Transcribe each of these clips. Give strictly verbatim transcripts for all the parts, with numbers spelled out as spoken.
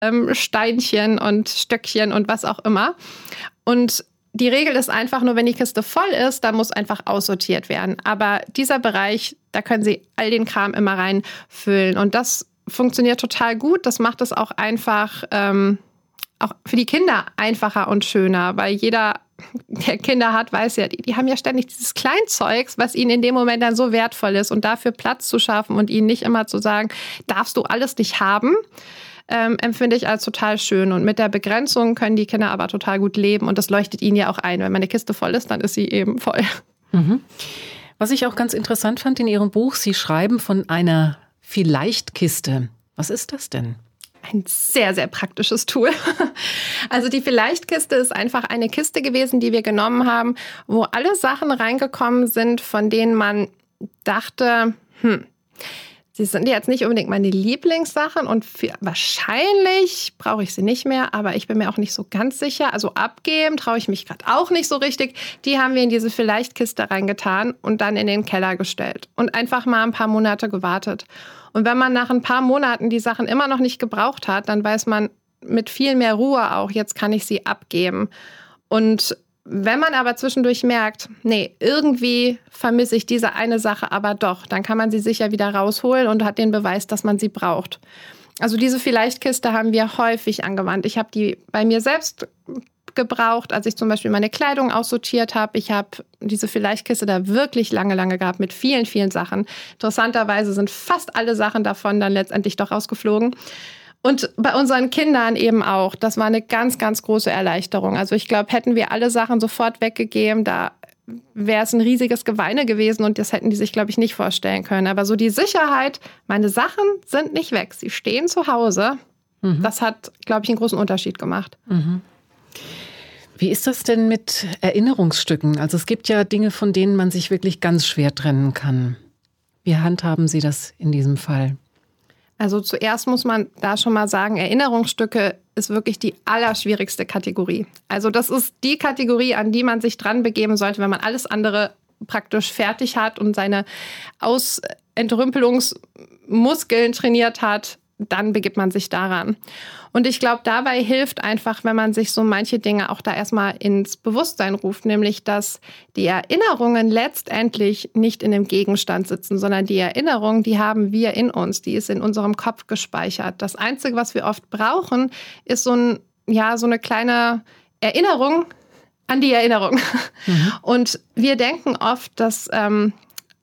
ähm, Steinchen und Stöckchen und was auch immer. Und die Regel ist einfach nur, wenn die Kiste voll ist, dann muss einfach aussortiert werden. Aber dieser Bereich, da können Sie all den Kram immer reinfüllen. Und das funktioniert total gut. Das macht es auch einfach, ähm, auch für die Kinder einfacher und schöner. Weil jeder, der Kinder hat, weiß ja, die, die haben ja ständig dieses Kleinzeugs, was ihnen in dem Moment dann so wertvoll ist. Und dafür Platz zu schaffen und ihnen nicht immer zu sagen, darfst du alles nicht haben, Ähm, empfinde ich als total schön. Und mit der Begrenzung können die Kinder aber total gut leben. Und das leuchtet ihnen ja auch ein. Wenn meine Kiste voll ist, dann ist sie eben voll. Mhm. Was ich auch ganz interessant fand in Ihrem Buch, Sie schreiben von einer Vielleicht-Kiste. Was ist das denn? Ein sehr, sehr praktisches Tool. Also die Vielleicht-Kiste ist einfach eine Kiste gewesen, die wir genommen haben, wo alle Sachen reingekommen sind, von denen man dachte, hm, sie sind jetzt nicht unbedingt meine Lieblingssachen und für, wahrscheinlich brauche ich sie nicht mehr, aber ich bin mir auch nicht so ganz sicher. Also abgeben traue ich mich gerade auch nicht so richtig. Die haben wir in diese Vielleicht-Kiste reingetan und dann in den Keller gestellt und einfach mal ein paar Monate gewartet. Und wenn man nach ein paar Monaten die Sachen immer noch nicht gebraucht hat, dann weiß man mit viel mehr Ruhe auch, jetzt kann ich sie abgeben. Und wenn man aber zwischendurch merkt, nee, irgendwie vermisse ich diese eine Sache aber doch, dann kann man sie sicher wieder rausholen und hat den Beweis, dass man sie braucht. Also diese Vielleicht-Kiste haben wir häufig angewandt. Ich habe die bei mir selbst gebraucht, als ich zum Beispiel meine Kleidung aussortiert habe. Ich habe diese Vielleicht-Kiste da wirklich lange, lange gehabt mit vielen, vielen Sachen. Interessanterweise sind fast alle Sachen davon dann letztendlich doch rausgeflogen. Und bei unseren Kindern eben auch. Das war eine ganz, ganz große Erleichterung. Also ich glaube, hätten wir alle Sachen sofort weggegeben, da wäre es ein riesiges Geweine gewesen und das hätten die sich, glaube ich, nicht vorstellen können. Aber so die Sicherheit, meine Sachen sind nicht weg, sie stehen zu Hause, mhm. das hat, glaube ich, einen großen Unterschied gemacht. Mhm. Wie ist das denn mit Erinnerungsstücken? Also es gibt ja Dinge, von denen man sich wirklich ganz schwer trennen kann. Wie handhaben Sie das in diesem Fall? Also zuerst muss man da schon mal sagen, Erinnerungsstücke ist wirklich die allerschwierigste Kategorie. Also das ist die Kategorie, an die man sich dran begeben sollte, wenn man alles andere praktisch fertig hat und seine Ausentrümpelungsmuskeln trainiert hat, dann begibt man sich daran. Und ich glaube, dabei hilft einfach, wenn man sich so manche Dinge auch da erstmal ins Bewusstsein ruft, nämlich, dass die Erinnerungen letztendlich nicht in dem Gegenstand sitzen, sondern die Erinnerung, die haben wir in uns, die ist in unserem Kopf gespeichert. Das Einzige, was wir oft brauchen, ist so ein, ja, so eine kleine Erinnerung an die Erinnerung. Mhm. Und wir denken oft, dass, ähm,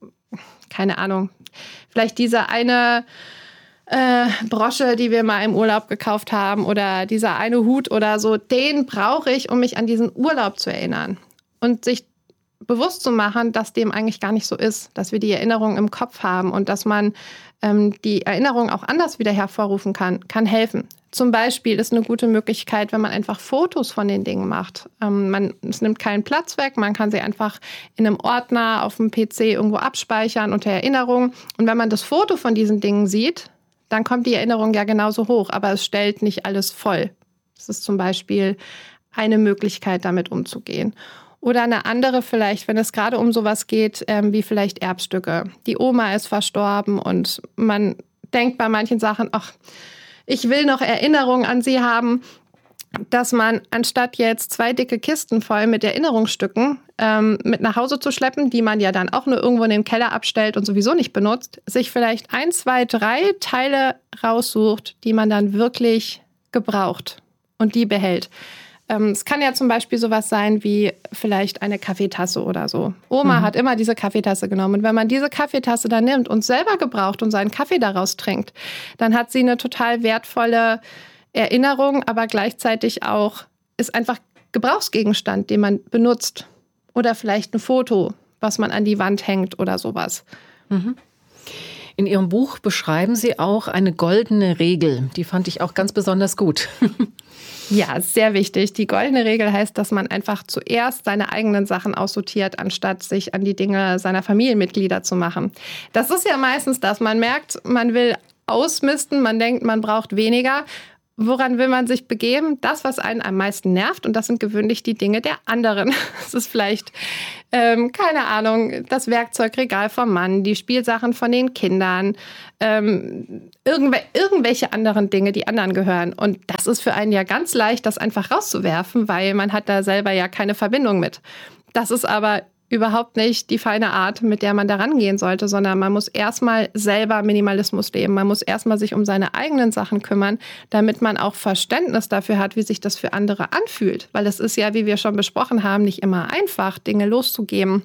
keine Ahnung, vielleicht diese eine Äh, Brosche, die wir mal im Urlaub gekauft haben oder dieser eine Hut oder so, den brauche ich, um mich an diesen Urlaub zu erinnern. Und sich bewusst zu machen, dass dem eigentlich gar nicht so ist, dass wir die Erinnerung im Kopf haben und dass man ähm, die Erinnerung auch anders wieder hervorrufen kann, kann helfen. Zum Beispiel ist eine gute Möglichkeit, wenn man einfach Fotos von den Dingen macht. Ähm, man, es nimmt keinen Platz weg, man kann sie einfach in einem Ordner auf dem P C irgendwo abspeichern unter Erinnerung. Und wenn man das Foto von diesen Dingen sieht, dann kommt die Erinnerung ja genauso hoch, aber es stellt nicht alles voll. Das ist zum Beispiel eine Möglichkeit, damit umzugehen. Oder eine andere vielleicht, wenn es gerade um sowas geht, ähm, wie vielleicht Erbstücke. Die Oma ist verstorben und man denkt bei manchen Sachen, ach, ich will noch Erinnerungen an sie haben, dass man anstatt jetzt zwei dicke Kisten voll mit Erinnerungsstücken ähm, mit nach Hause zu schleppen, die man ja dann auch nur irgendwo in den Keller abstellt und sowieso nicht benutzt, sich vielleicht ein, zwei, drei Teile raussucht, die man dann wirklich gebraucht und die behält. Ähm, es kann ja zum Beispiel sowas sein wie vielleicht eine Kaffeetasse oder so. Oma mhm. hat immer diese Kaffeetasse genommen. Und wenn man diese Kaffeetasse dann nimmt und selber gebraucht und seinen Kaffee daraus trinkt, dann hat sie eine total wertvolle Erinnerung, aber gleichzeitig auch ist einfach Gebrauchsgegenstand, den man benutzt. Oder vielleicht ein Foto, was man an die Wand hängt oder sowas. Mhm. In Ihrem Buch beschreiben Sie auch eine goldene Regel. Die fand ich auch ganz besonders gut. Ja, sehr wichtig. Die goldene Regel heißt, dass man einfach zuerst seine eigenen Sachen aussortiert, anstatt sich an die Dinge seiner Familienmitglieder zu machen. Das ist ja meistens das. Man merkt, man will ausmisten, man denkt, man braucht weniger. woran will man sich begeben? Das, was einen am meisten nervt. Und das sind gewöhnlich die Dinge der anderen. Es ist vielleicht, ähm, keine Ahnung, das Werkzeugregal vom Mann, die Spielsachen von den Kindern, ähm, irgendw- irgendwelche anderen Dinge, die anderen gehören. Und das ist für einen ja ganz leicht, das einfach rauszuwerfen, weil man hat da selber ja keine Verbindung mit. Das ist aber überhaupt nicht die feine Art, mit der man da rangehen sollte, sondern man muss erstmal selber Minimalismus leben. Man muss erstmal sich um seine eigenen Sachen kümmern, damit man auch Verständnis dafür hat, wie sich das für andere anfühlt. Weil es ist ja, wie wir schon besprochen haben, nicht immer einfach, Dinge loszugeben.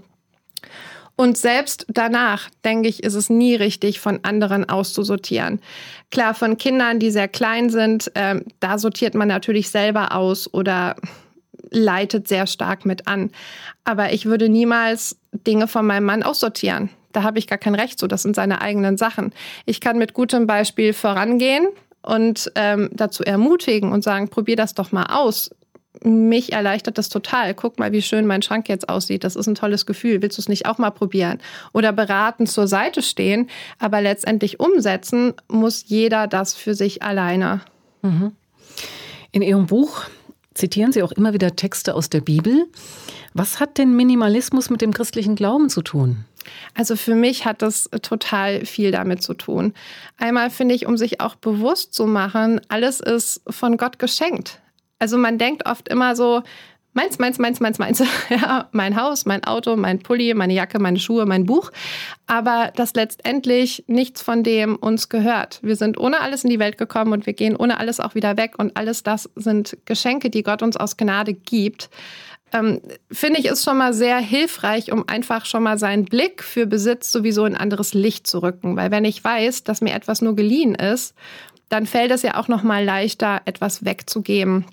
Und selbst danach, denke ich, ist es nie richtig, von anderen auszusortieren. Klar, von Kindern, die sehr klein sind, äh, da sortiert man natürlich selber aus oder leitet sehr stark mit an. Aber ich würde niemals Dinge von meinem Mann aussortieren. Da habe ich gar kein Recht zu. Das sind seine eigenen Sachen. Ich kann mit gutem Beispiel vorangehen und ähm, dazu ermutigen und sagen, probier das doch mal aus. Mich erleichtert das total. Guck mal, wie schön mein Schrank jetzt aussieht. Das ist ein tolles Gefühl. Willst du es nicht auch mal probieren? Oder beratend zur Seite stehen. Aber letztendlich umsetzen muss jeder das für sich alleine. Mhm. In Ihrem Buch zitieren Sie auch immer wieder Texte aus der Bibel. Was hat denn Minimalismus mit dem christlichen Glauben zu tun? Also für mich hat das total viel damit zu tun. Einmal finde ich, um sich auch bewusst zu machen, alles ist von Gott geschenkt. Also man denkt oft immer so, meins, meins, meins, meins, meins. Ja, mein Haus, mein Auto, mein Pulli, meine Jacke, meine Schuhe, mein Buch. Aber dass letztendlich nichts von dem uns gehört. Wir sind ohne alles in die Welt gekommen und wir gehen ohne alles auch wieder weg. Und alles das sind Geschenke, die Gott uns aus Gnade gibt. Ähm, finde ich, ist schon mal sehr hilfreich, um einfach schon mal seinen Blick für Besitz sowieso in ein anderes Licht zu rücken. Weil wenn ich weiß, dass mir etwas nur geliehen ist, dann fällt es ja auch noch mal leichter, etwas wegzugeben.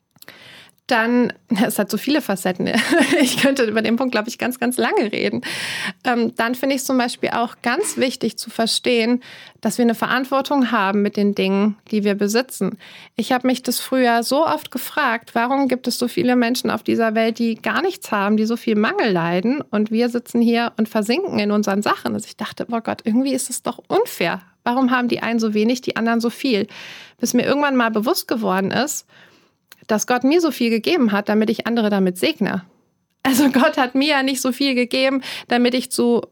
Dann, es hat so viele Facetten, ich könnte über den Punkt, glaube ich, ganz, ganz lange reden. Ähm, dann finde ich es zum Beispiel auch ganz wichtig zu verstehen, dass wir eine Verantwortung haben mit den Dingen, die wir besitzen. Ich habe mich das früher so oft gefragt, warum gibt es so viele Menschen auf dieser Welt, die gar nichts haben, die so viel Mangel leiden und wir sitzen hier und versinken in unseren Sachen. Also ich dachte, oh Gott, irgendwie ist es doch unfair. Warum haben die einen so wenig, die anderen so viel? Bis mir irgendwann mal bewusst geworden ist, dass Gott mir so viel gegeben hat, damit ich andere damit segne. Also Gott hat mir ja nicht so viel gegeben, damit ich zu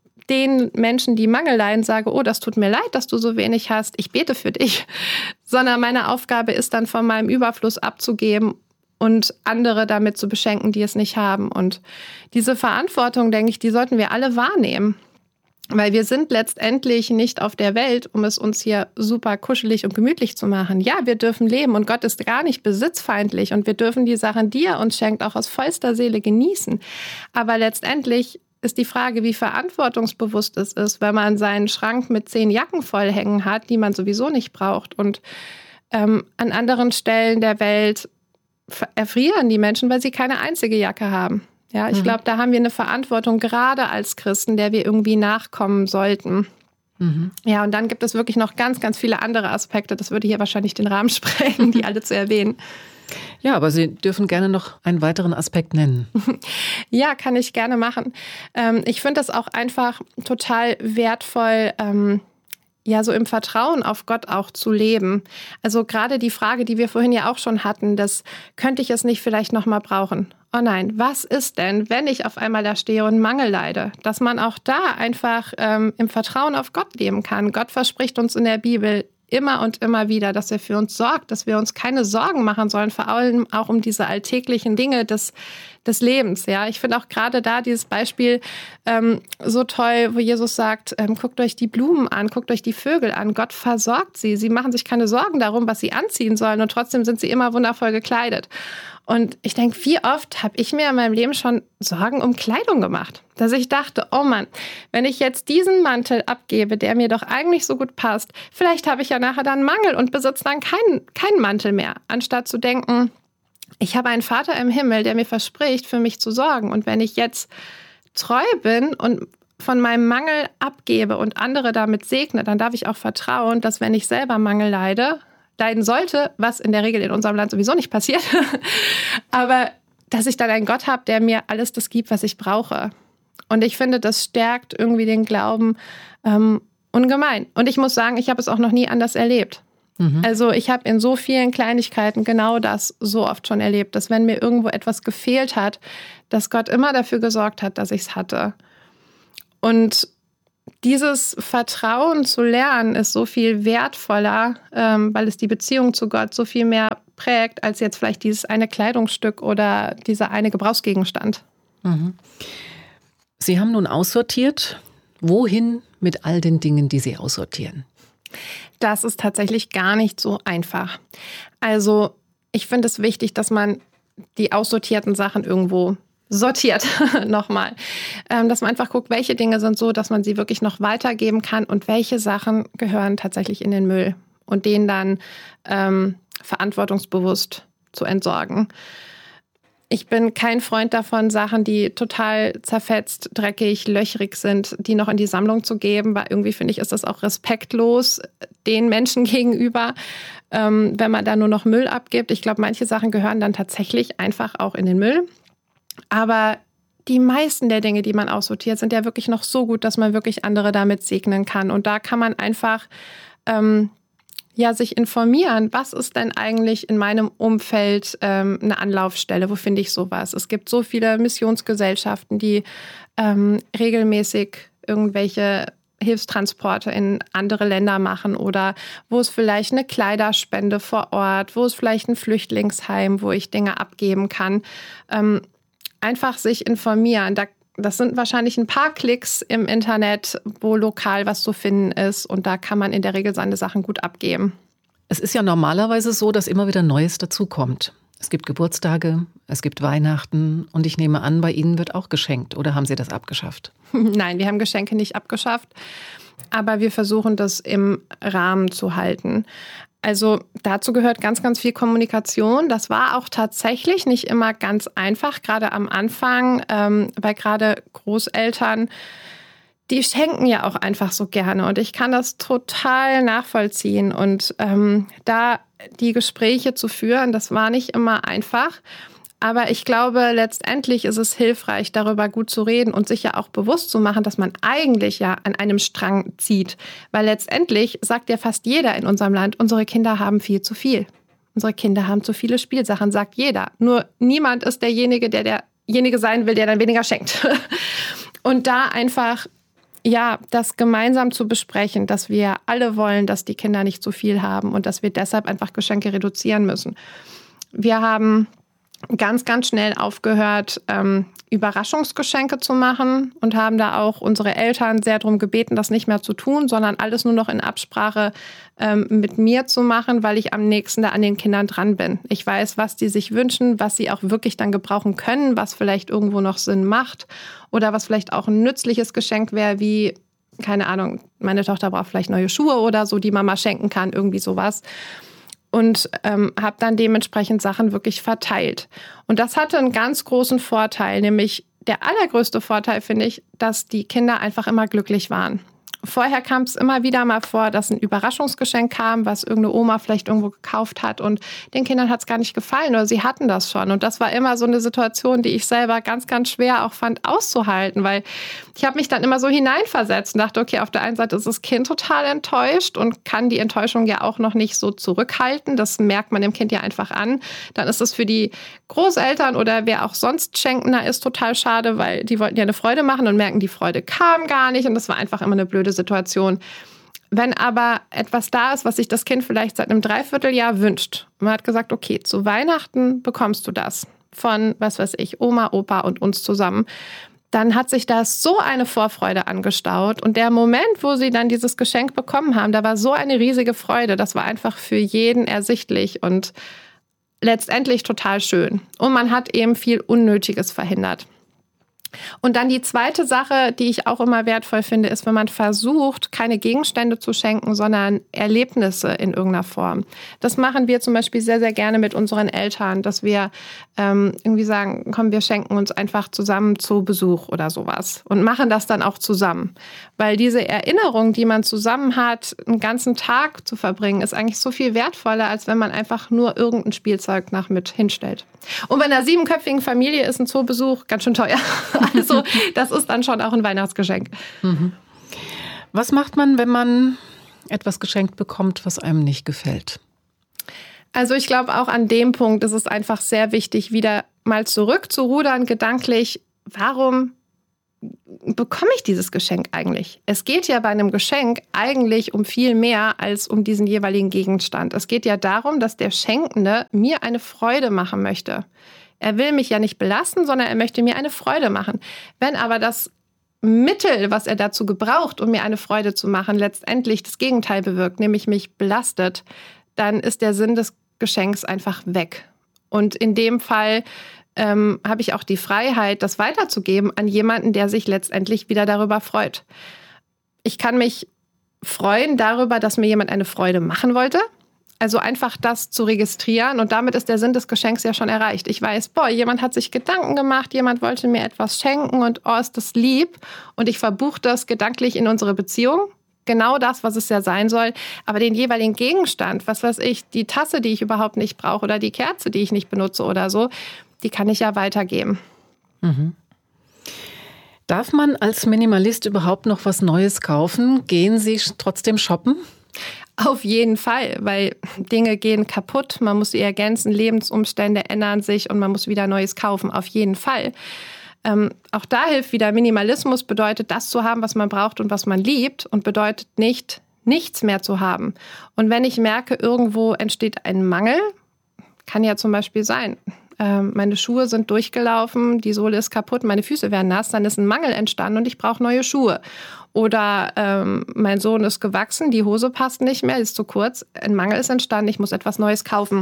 den Menschen, die Mangel leiden, sage, oh, das tut mir leid, dass du so wenig hast, ich bete für dich. Sondern meine Aufgabe ist dann, von meinem Überfluss abzugeben und andere damit zu beschenken, die es nicht haben. Und diese Verantwortung, denke ich, die sollten wir alle wahrnehmen. Weil wir sind letztendlich nicht auf der Welt, um es uns hier super kuschelig und gemütlich zu machen. Ja, wir dürfen leben und Gott ist gar nicht besitzfeindlich und wir dürfen die Sachen, die er uns schenkt, auch aus vollster Seele genießen. Aber letztendlich ist die Frage, wie verantwortungsbewusst es ist, wenn man seinen Schrank mit zehn Jacken voll hängen hat, die man sowieso nicht braucht. Und ähm, an anderen Stellen der Welt erfrieren die Menschen, weil sie keine einzige Jacke haben. Ja, ich mhm. glaube, da haben wir eine Verantwortung, gerade als Christen, der wir irgendwie nachkommen sollten. Mhm. Ja, und dann gibt es wirklich noch ganz, ganz viele andere Aspekte. Das würde hier wahrscheinlich den Rahmen sprengen, die alle zu erwähnen. Ja, aber Sie dürfen gerne noch einen weiteren Aspekt nennen. Ja, kann ich gerne machen. Ähm, ich finde das auch einfach total wertvoll, ähm, ja, so im Vertrauen auf Gott auch zu leben. Also gerade die Frage, die wir vorhin ja auch schon hatten, das könnte ich es nicht vielleicht noch mal brauchen. Oh nein, was ist denn, wenn ich auf einmal da stehe und Mangel leide? Dass man auch da einfach ähm, im Vertrauen auf Gott leben kann. Gott verspricht uns in der Bibel immer und immer wieder, dass er für uns sorgt, dass wir uns keine Sorgen machen sollen, vor allem auch um diese alltäglichen Dinge des, des Lebens. Ja, ich finde auch gerade da dieses Beispiel ähm, so toll, wo Jesus sagt, ähm, guckt euch die Blumen an, guckt euch die Vögel an. Gott versorgt sie. Sie machen sich keine Sorgen darum, was sie anziehen sollen und trotzdem sind sie immer wundervoll gekleidet. Und ich denke, wie oft habe ich mir in meinem Leben schon Sorgen um Kleidung gemacht? Dass ich dachte, oh Mann, wenn ich jetzt diesen Mantel abgebe, der mir doch eigentlich so gut passt, vielleicht habe ich ja nachher dann Mangel und besitze dann keinen, keinen Mantel mehr. Anstatt zu denken, ich habe einen Vater im Himmel, der mir verspricht, für mich zu sorgen. Und wenn ich jetzt treu bin und von meinem Mangel abgebe und andere damit segne, dann darf ich auch vertrauen, dass wenn ich selber Mangel leide, leiden sollte, was in der Regel in unserem Land sowieso nicht passiert, aber dass ich dann einen Gott habe, der mir alles das gibt, was ich brauche. Und ich finde, das stärkt irgendwie den Glauben ähm, ungemein. Und ich muss sagen, ich habe es auch noch nie anders erlebt. Mhm. Also ich habe in so vielen Kleinigkeiten genau das so oft schon erlebt, dass wenn mir irgendwo etwas gefehlt hat, dass Gott immer dafür gesorgt hat, dass ich es hatte. Und dieses Vertrauen zu lernen ist so viel wertvoller, ähm, weil es die Beziehung zu Gott so viel mehr prägt, als jetzt vielleicht dieses eine Kleidungsstück oder dieser eine Gebrauchsgegenstand. Mhm. Sie haben nun aussortiert. Wohin mit all den Dingen, die Sie aussortieren? Das ist tatsächlich gar nicht so einfach. Also ich finde es wichtig, dass man die aussortierten Sachen irgendwo sortiert nochmal. Ähm, dass man einfach guckt, welche Dinge sind so, dass man sie wirklich noch weitergeben kann und welche Sachen gehören tatsächlich in den Müll und den dann ähm, verantwortungsbewusst zu entsorgen. Ich bin kein Freund davon, Sachen, die total zerfetzt, dreckig, löchrig sind, die noch in die Sammlung zu geben, weil irgendwie finde ich, ist das auch respektlos den Menschen gegenüber, ähm, wenn man da nur noch Müll abgibt. Ich glaube, manche Sachen gehören dann tatsächlich einfach auch in den Müll. Aber die meisten der Dinge, die man aussortiert, sind ja wirklich noch so gut, dass man wirklich andere damit segnen kann. Und da kann man einfach ähm, ja, sich informieren, was ist denn eigentlich in meinem Umfeld ähm, eine Anlaufstelle, wo finde ich sowas? Es gibt so viele Missionsgesellschaften, die ähm, regelmäßig irgendwelche Hilfstransporte in andere Länder machen oder wo es vielleicht eine Kleiderspende vor Ort, wo es vielleicht ein Flüchtlingsheim, wo ich Dinge abgeben kann. Ähm, einfach sich informieren. Da Das sind wahrscheinlich ein paar Klicks im Internet, wo lokal was zu finden ist. Und da kann man in der Regel seine Sachen gut abgeben. Es ist ja normalerweise so, dass immer wieder Neues dazukommt. Es gibt Geburtstage, es gibt Weihnachten und ich nehme an, bei Ihnen wird auch geschenkt. Oder haben Sie das abgeschafft? Nein, wir haben Geschenke nicht abgeschafft. Aber wir versuchen, das im Rahmen zu halten. Also dazu gehört ganz, ganz viel Kommunikation. Das war auch tatsächlich nicht immer ganz einfach, gerade am Anfang, ähm, weil gerade Großeltern, die schenken ja auch einfach so gerne. Und ich kann das total nachvollziehen. Und ähm, da die Gespräche zu führen, das war nicht immer einfach. Aber ich glaube, letztendlich ist es hilfreich, darüber gut zu reden und sich ja auch bewusst zu machen, dass man eigentlich ja an einem Strang zieht. Weil letztendlich sagt ja fast jeder in unserem Land, unsere Kinder haben viel zu viel. Unsere Kinder haben zu viele Spielsachen, sagt jeder. Nur niemand ist derjenige, der derjenige sein will, der dann weniger schenkt. Und da einfach, ja, das gemeinsam zu besprechen, dass wir alle wollen, dass die Kinder nicht zu viel haben und dass wir deshalb einfach Geschenke reduzieren müssen. Wir haben ganz, ganz schnell aufgehört, ähm, Überraschungsgeschenke zu machen und haben da auch unsere Eltern sehr darum gebeten, das nicht mehr zu tun, sondern alles nur noch in Absprache ähm, mit mir zu machen, weil ich am nächsten da an den Kindern dran bin. Ich weiß, was die sich wünschen, was sie auch wirklich dann gebrauchen können, was vielleicht irgendwo noch Sinn macht oder was vielleicht auch ein nützliches Geschenk wäre, wie, keine Ahnung, meine Tochter braucht vielleicht neue Schuhe oder so, die Mama schenken kann, irgendwie sowas. Und ähm, habe dann dementsprechend Sachen wirklich verteilt. Und das hatte einen ganz großen Vorteil, nämlich der allergrößte Vorteil, finde ich, dass die Kinder einfach immer glücklich waren. Vorher kam es immer wieder mal vor, dass ein Überraschungsgeschenk kam, was irgendeine Oma vielleicht irgendwo gekauft hat und den Kindern hat es gar nicht gefallen oder sie hatten das schon. Und das war immer so eine Situation, die ich selber ganz, ganz schwer auch fand auszuhalten, weil ich habe mich dann immer so hineinversetzt und dachte, okay, auf der einen Seite ist das Kind total enttäuscht und kann die Enttäuschung ja auch noch nicht so zurückhalten. Das merkt man dem Kind ja einfach an. Dann ist es für die Großeltern oder wer auch sonst Schenkender ist total schade, weil die wollten ja eine Freude machen und merken, die Freude kam gar nicht und das war einfach immer eine blöde Situation. Wenn aber etwas da ist, was sich das Kind vielleicht seit einem Dreivierteljahr wünscht, und man hat gesagt, okay, zu Weihnachten bekommst du das von, was weiß ich, Oma, Opa und uns zusammen, dann hat sich da so eine Vorfreude angestaut und der Moment, wo sie dann dieses Geschenk bekommen haben, da war so eine riesige Freude, das war einfach für jeden ersichtlich und letztendlich total schön. Und man hat eben viel Unnötiges verhindert. Und dann die zweite Sache, die ich auch immer wertvoll finde, ist, wenn man versucht, keine Gegenstände zu schenken, sondern Erlebnisse in irgendeiner Form. Das machen wir zum Beispiel sehr, sehr gerne mit unseren Eltern, dass wir ähm, irgendwie sagen, komm, wir schenken uns einfach zusammen zu Besuch oder sowas und machen das dann auch zusammen. Weil diese Erinnerung, die man zusammen hat, einen ganzen Tag zu verbringen, ist eigentlich so viel wertvoller, als wenn man einfach nur irgendein Spielzeug nach mit hinstellt. Und bei einer siebenköpfigen Familie ist ein Zoobesuch ganz schön teuer. Also das ist dann schon auch ein Weihnachtsgeschenk. Mhm. Was macht man, wenn man etwas geschenkt bekommt, was einem nicht gefällt? Also ich glaube, auch an dem Punkt ist es einfach sehr wichtig, wieder mal zurückzurudern, gedanklich, warum bekomme ich dieses Geschenk eigentlich? Es geht ja bei einem Geschenk eigentlich um viel mehr als um diesen jeweiligen Gegenstand. Es geht ja darum, dass der Schenkende mir eine Freude machen möchte. Er will mich ja nicht belasten, sondern er möchte mir eine Freude machen. Wenn aber das Mittel, was er dazu gebraucht, um mir eine Freude zu machen, letztendlich das Gegenteil bewirkt, nämlich mich belastet, dann ist der Sinn des Geschenks einfach weg. Und in dem Fall ähm, habe ich auch die Freiheit, das weiterzugeben an jemanden, der sich letztendlich wieder darüber freut. Ich kann mich freuen darüber, dass mir jemand eine Freude machen wollte. Also einfach das zu registrieren und damit ist der Sinn des Geschenks ja schon erreicht. Ich weiß, boah, jemand hat sich Gedanken gemacht, jemand wollte mir etwas schenken und oh, ist das lieb. Und ich verbuche das gedanklich in unsere Beziehung. Genau das, was es ja sein soll. Aber den jeweiligen Gegenstand, was weiß ich, die Tasse, die ich überhaupt nicht brauche oder die Kerze, die ich nicht benutze oder so, die kann ich ja weitergeben. Mhm. Darf man als Minimalist überhaupt noch was Neues kaufen? Gehen Sie trotzdem shoppen? Auf jeden Fall, weil Dinge gehen kaputt, man muss sie ergänzen, Lebensumstände ändern sich und man muss wieder Neues kaufen. Auf jeden Fall. Ähm, auch da hilft wieder Minimalismus, bedeutet das zu haben, was man braucht und was man liebt und bedeutet nicht, nichts mehr zu haben. Und wenn ich merke, irgendwo entsteht ein Mangel, kann ja zum Beispiel sein, ähm, meine Schuhe sind durchgelaufen, die Sohle ist kaputt, meine Füße werden nass, dann ist ein Mangel entstanden und ich brauche neue Schuhe. Oder ähm, mein Sohn ist gewachsen, die Hose passt nicht mehr, ist zu kurz, ein Mangel ist entstanden, ich muss etwas Neues kaufen.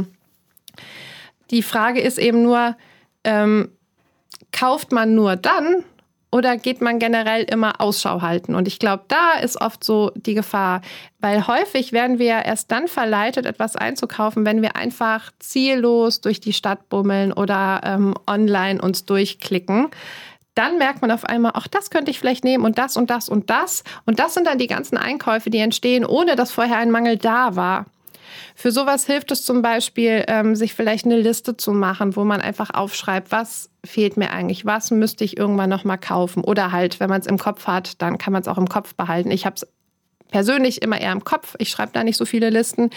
Die Frage ist eben nur, ähm, kauft man nur dann oder geht man generell immer Ausschau halten? Und ich glaube, da ist oft so die Gefahr, weil häufig werden wir ja erst dann verleitet, etwas einzukaufen, wenn wir einfach ziellos durch die Stadt bummeln oder ähm, online uns durchklicken. Dann merkt man auf einmal, ach, das könnte ich vielleicht nehmen und das und das und das. Und das sind dann die ganzen Einkäufe, die entstehen, ohne dass vorher ein Mangel da war. Für sowas hilft es zum Beispiel, ähm, sich vielleicht eine Liste zu machen, wo man einfach aufschreibt, was fehlt mir eigentlich, was müsste ich irgendwann noch mal kaufen. Oder halt, wenn man es im Kopf hat, dann kann man es auch im Kopf behalten. Ich habe es persönlich immer eher im Kopf, ich schreibe da nicht so viele Listen.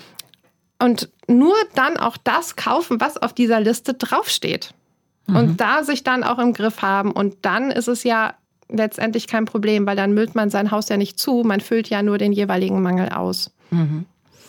Und nur dann auch das kaufen, was auf dieser Liste draufsteht. Mhm. Und da sich dann auch im Griff haben. Und dann ist es ja letztendlich kein Problem, weil dann müllt man sein Haus ja nicht zu, man füllt ja nur den jeweiligen Mangel aus. Mhm.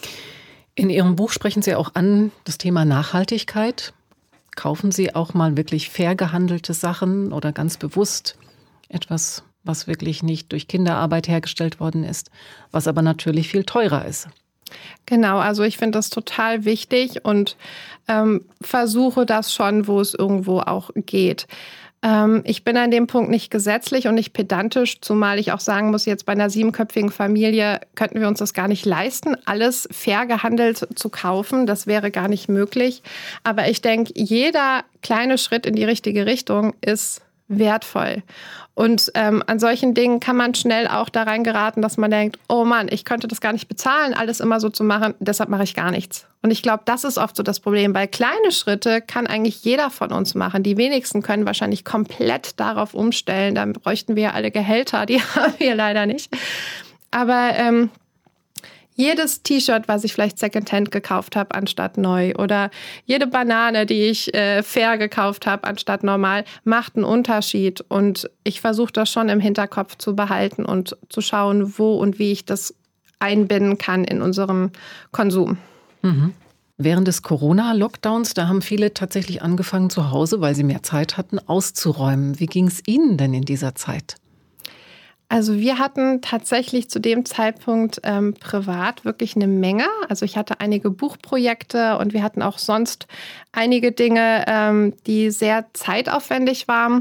In Ihrem Buch sprechen Sie auch an das Thema Nachhaltigkeit. Kaufen Sie auch mal wirklich fair gehandelte Sachen oder ganz bewusst etwas, was wirklich nicht durch Kinderarbeit hergestellt worden ist, was aber natürlich viel teurer ist? Genau, also ich finde das total wichtig und ähm, versuche das schon, wo es irgendwo auch geht. Ähm, ich bin an dem Punkt nicht gesetzlich und nicht pedantisch, zumal ich auch sagen muss, jetzt bei einer siebenköpfigen Familie könnten wir uns das gar nicht leisten, alles fair gehandelt zu kaufen. Das wäre gar nicht möglich. Aber ich denke, jeder kleine Schritt in die richtige Richtung ist wertvoll. Und ähm, an solchen Dingen kann man schnell auch da reingeraten, dass man denkt, oh Mann, ich könnte das gar nicht bezahlen, alles immer so zu machen, deshalb mache ich gar nichts. Und ich glaube, das ist oft so das Problem, weil kleine Schritte kann eigentlich jeder von uns machen. Die wenigsten können wahrscheinlich komplett darauf umstellen, dann bräuchten wir alle Gehälter, die haben wir leider nicht. Aber ähm, jedes T-Shirt, was ich vielleicht Secondhand gekauft habe, anstatt neu, oder jede Banane, die ich äh, fair gekauft habe, anstatt normal, macht einen Unterschied. Und ich versuche das schon im Hinterkopf zu behalten und zu schauen, wo und wie ich das einbinden kann in unserem Konsum. Mhm. Während des Corona-Lockdowns, da haben viele tatsächlich angefangen, zu Hause, weil sie mehr Zeit hatten, auszuräumen. Wie ging es Ihnen denn in dieser Zeit? Also wir hatten tatsächlich zu dem Zeitpunkt ähm, privat wirklich eine Menge. Also ich hatte einige Buchprojekte und wir hatten auch sonst einige Dinge, ähm, die sehr zeitaufwendig waren,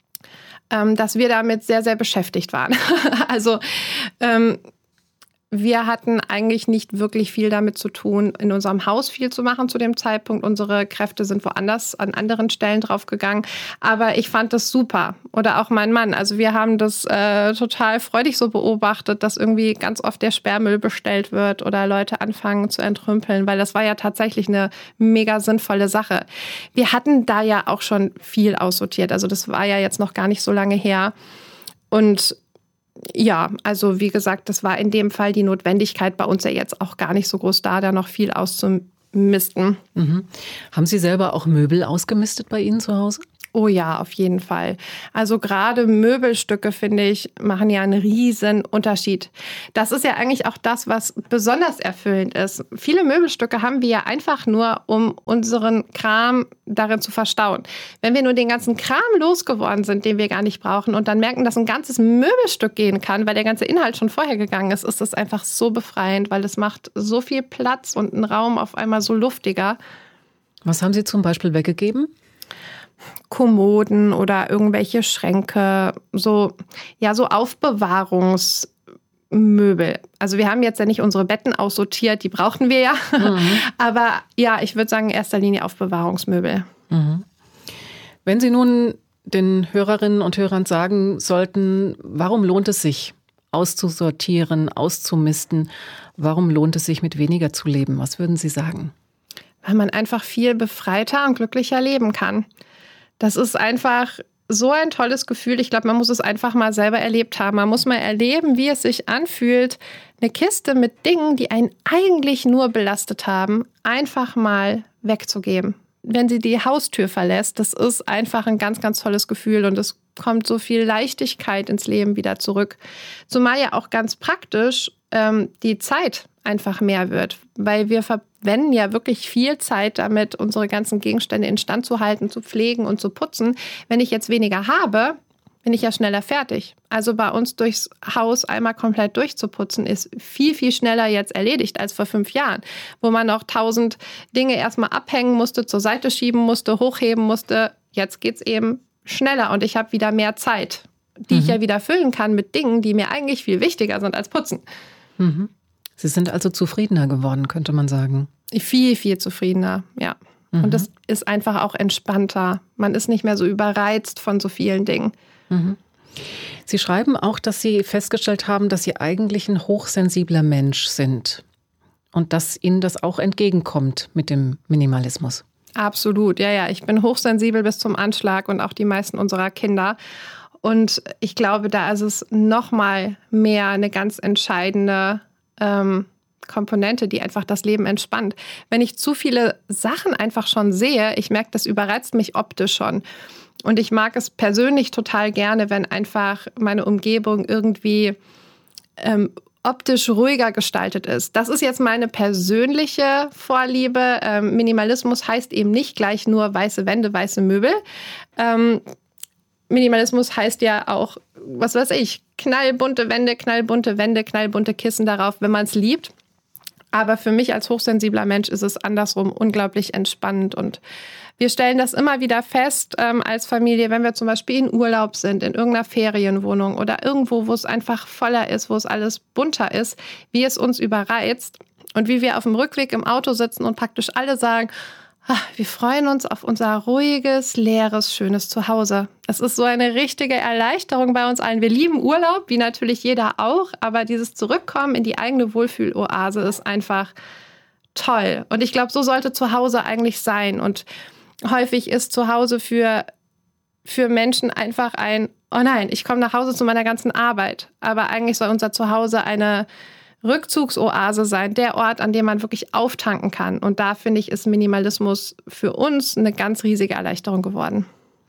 ähm, dass wir damit sehr, sehr beschäftigt waren. Also ähm, wir hatten eigentlich nicht wirklich viel damit zu tun, in unserem Haus viel zu machen zu dem Zeitpunkt. Unsere Kräfte sind woanders, an anderen Stellen draufgegangen. Aber ich fand das super. Oder auch mein Mann. Also wir haben das äh, total freudig so beobachtet, dass irgendwie ganz oft der Sperrmüll bestellt wird oder Leute anfangen zu entrümpeln, weil das war ja tatsächlich eine mega sinnvolle Sache. Wir hatten da ja auch schon viel aussortiert. Also das war ja jetzt noch gar nicht so lange her. Und Ja, also wie gesagt, das war in dem Fall die Notwendigkeit bei uns ja jetzt auch gar nicht so groß da, da noch viel auszumisten. Mhm. Haben Sie selber auch Möbel ausgemistet bei Ihnen zu Hause? Oh ja, auf jeden Fall. Also gerade Möbelstücke, finde ich, machen ja einen riesen Unterschied. Das ist ja eigentlich auch das, was besonders erfüllend ist. Viele Möbelstücke haben wir ja einfach nur, um unseren Kram darin zu verstauen. Wenn wir nur den ganzen Kram losgeworden sind, den wir gar nicht brauchen und dann merken, dass ein ganzes Möbelstück gehen kann, weil der ganze Inhalt schon vorher gegangen ist, ist das einfach so befreiend, weil es macht so viel Platz und einen Raum auf einmal so luftiger. Was haben Sie zum Beispiel weggegeben? Kommoden oder irgendwelche Schränke, so, ja, so Aufbewahrungsmöbel. Also wir haben jetzt ja nicht unsere Betten aussortiert, die brauchen wir ja. Mhm. Aber ja, ich würde sagen, in erster Linie Aufbewahrungsmöbel. Mhm. Wenn Sie nun den Hörerinnen und Hörern sagen sollten, warum lohnt es sich, auszusortieren, auszumisten? Warum lohnt es sich, mit weniger zu leben? Was würden Sie sagen? Weil man einfach viel befreiter und glücklicher leben kann. Das ist einfach so ein tolles Gefühl. Ich glaube, man muss es einfach mal selber erlebt haben. Man muss mal erleben, wie es sich anfühlt, eine Kiste mit Dingen, die einen eigentlich nur belastet haben, einfach mal wegzugeben. Wenn sie die Haustür verlässt, das ist einfach ein ganz, ganz tolles Gefühl und es kommt so viel Leichtigkeit ins Leben wieder zurück. Zumal ja auch ganz praktisch ähm, die Zeit einfach mehr wird, weil wir verwenden ja wirklich viel Zeit damit, unsere ganzen Gegenstände instand zu halten, zu pflegen und zu putzen. Wenn ich jetzt weniger habe, bin ich ja schneller fertig. Also bei uns durchs Haus einmal komplett durchzuputzen, ist viel, viel schneller jetzt erledigt als vor fünf Jahren, wo man noch tausend Dinge erstmal abhängen musste, zur Seite schieben musste, hochheben musste. Jetzt geht's eben schneller und ich habe wieder mehr Zeit, die mhm. ich ja wieder füllen kann mit Dingen, die mir eigentlich viel wichtiger sind als Putzen. Mhm. Sie sind also zufriedener geworden, könnte man sagen. Viel, viel zufriedener, ja. Mhm. Und das ist einfach auch entspannter. Man ist nicht mehr so überreizt von so vielen Dingen. Mhm. Sie schreiben auch, dass Sie festgestellt haben, dass Sie eigentlich ein hochsensibler Mensch sind und dass Ihnen das auch entgegenkommt mit dem Minimalismus. Absolut, ja, ja. Ich bin hochsensibel bis zum Anschlag und auch die meisten unserer Kinder. Und ich glaube, da ist es noch mal mehr eine ganz entscheidende ähm, Komponente, die einfach das Leben entspannt. Wenn ich zu viele Sachen einfach schon sehe, ich merke, das überreizt mich optisch schon. Und ich mag es persönlich total gerne, wenn einfach meine Umgebung irgendwie ähm, optisch ruhiger gestaltet ist. Das ist jetzt meine persönliche Vorliebe. Ähm, Minimalismus heißt eben nicht gleich nur weiße Wände, weiße Möbel. Ähm, Minimalismus heißt ja auch, was weiß ich, knallbunte Wände, knallbunte Wände, knallbunte Kissen darauf, wenn man es liebt. Aber für mich als hochsensibler Mensch ist es andersrum unglaublich entspannend. Und wir stellen das immer wieder fest ähm, als Familie, wenn wir zum Beispiel in Urlaub sind, in irgendeiner Ferienwohnung oder irgendwo, wo es einfach voller ist, wo es alles bunter ist, wie es uns überreizt und wie wir auf dem Rückweg im Auto sitzen und praktisch alle sagen, ach, wir freuen uns auf unser ruhiges, leeres, schönes Zuhause. Es ist so eine richtige Erleichterung bei uns allen. Wir lieben Urlaub, wie natürlich jeder auch, aber dieses Zurückkommen in die eigene Wohlfühloase ist einfach toll. Und ich glaube, so sollte Zuhause eigentlich sein. Und häufig ist Zuhause für, für Menschen einfach ein, oh nein, ich komme nach Hause zu meiner ganzen Arbeit. Aber eigentlich soll unser Zuhause eine Rückzugsoase sein, der Ort, an dem man wirklich auftanken kann. Und da, finde ich, ist Minimalismus für uns eine ganz riesige Erleichterung geworden.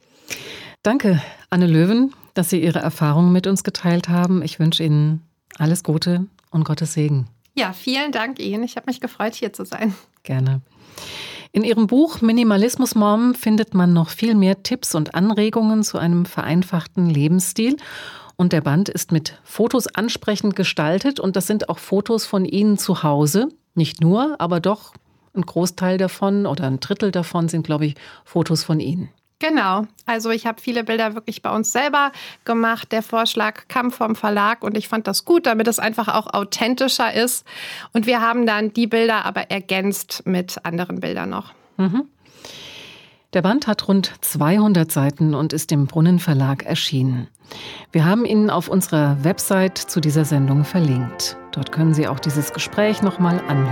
Danke, Anne Löwen, dass Sie Ihre Erfahrungen mit uns geteilt haben. Ich wünsche Ihnen alles Gute und Gottes Segen. Ja, vielen Dank Ihnen. Ich habe mich gefreut, hier zu sein. Gerne. In Ihrem Buch Minimalismus Mom findet man noch viel mehr Tipps und Anregungen zu einem vereinfachten Lebensstil. Und der Band ist mit Fotos ansprechend gestaltet und das sind auch Fotos von Ihnen zu Hause. Nicht nur, aber doch ein Großteil davon oder ein Drittel davon sind, glaube ich, Fotos von Ihnen. Genau. Also ich habe viele Bilder wirklich bei uns selber gemacht. Der Vorschlag kam vom Verlag und ich fand das gut, damit es einfach auch authentischer ist. Und wir haben dann die Bilder aber ergänzt mit anderen Bildern noch. Mhm. Der Band hat rund zweihundert Seiten und ist im Brunnen Verlag erschienen. Wir haben ihn auf unserer Website zu dieser Sendung verlinkt. Dort können Sie auch dieses Gespräch nochmal anhören.